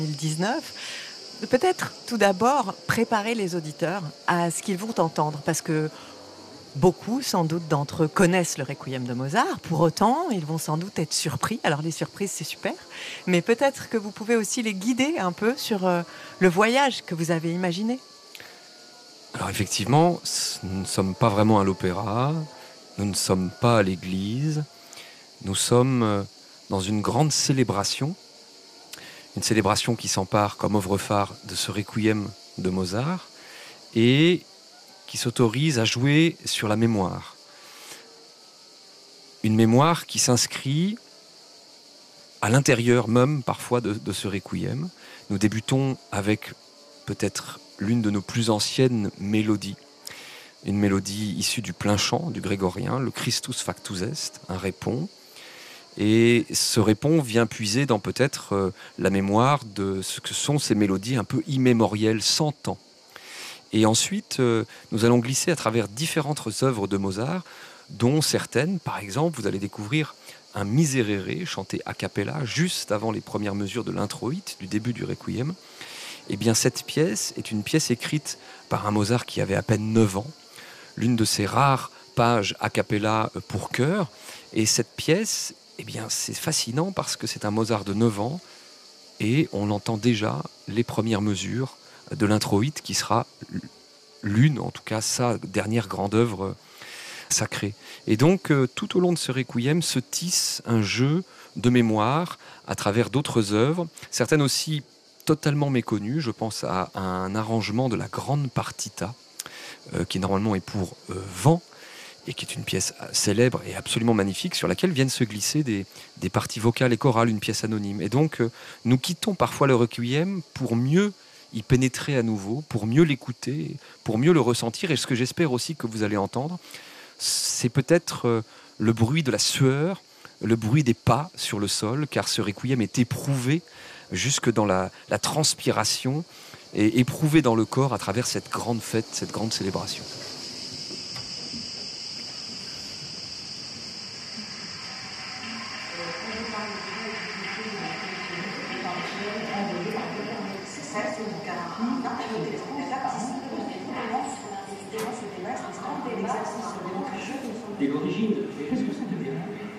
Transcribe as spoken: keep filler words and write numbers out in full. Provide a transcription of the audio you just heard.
deux mille dix-neuf. Peut-être tout d'abord préparer les auditeurs à ce qu'ils vont entendre, parce que beaucoup, sans doute, d'entre eux connaissent le Requiem de Mozart. Pour autant, ils vont sans doute être surpris. Alors les surprises, c'est super, mais peut-être que vous pouvez aussi les guider un peu sur euh, le voyage que vous avez imaginé. Alors effectivement, nous ne sommes pas vraiment à l'opéra, nous ne sommes pas à l'église, nous sommes dans une grande célébration, une célébration qui s'empare comme œuvre phare de ce Requiem de Mozart et qui s'autorise à jouer sur la mémoire. Une mémoire qui s'inscrit à l'intérieur même parfois de, de ce Requiem. Nous débutons avec peut-être l'une de nos plus anciennes mélodies, une mélodie issue du plein chant, du grégorien, le Christus factus est, un répon. Et ce répon vient puiser dans peut-être euh, la mémoire de ce que sont ces mélodies un peu immémorielles, sans temps. Et ensuite, euh, nous allons glisser à travers différentes œuvres de Mozart, dont certaines, par exemple, vous allez découvrir un miserere chanté a cappella, juste avant les premières mesures de l'introïte, du début du Requiem. Eh bien, cette pièce est une pièce écrite par un Mozart qui avait à peine neuf ans, l'une de ces rares pages a cappella pour chœur. Et cette pièce, eh bien, c'est fascinant parce que c'est un Mozart de neuf ans et on entend déjà les premières mesures de l'introïte qui sera l'une, en tout cas sa dernière grande œuvre sacrée. Et donc, tout au long de ce Requiem se tisse un jeu de mémoire à travers d'autres œuvres, certaines aussi totalement méconnu. Je pense à un arrangement de la grande partita, euh, qui normalement est pour euh, vent, et qui est une pièce célèbre et absolument magnifique, sur laquelle viennent se glisser des, des parties vocales et chorales, une pièce anonyme. Et donc, euh, nous quittons parfois le Requiem pour mieux y pénétrer à nouveau, pour mieux l'écouter, pour mieux le ressentir. Et ce que j'espère aussi que vous allez entendre, c'est peut-être euh, le bruit de la sueur, le bruit des pas sur le sol, car ce Requiem est éprouvé jusque dans la, la transpiration et éprouvé dans le corps à travers cette grande fête, cette grande célébration. Et l'origine, est-ce que ça devient